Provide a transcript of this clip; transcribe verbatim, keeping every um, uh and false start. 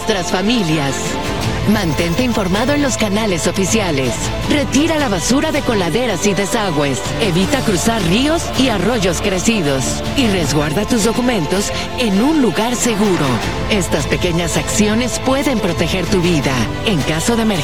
nuestras familias. Mantente informado en los canales oficiales. Retira la basura de coladeras y desagües. Evita cruzar ríos y arroyos crecidos. Y resguarda tus documentos en un lugar seguro. Estas pequeñas acciones pueden proteger tu vida. En caso de emergencia,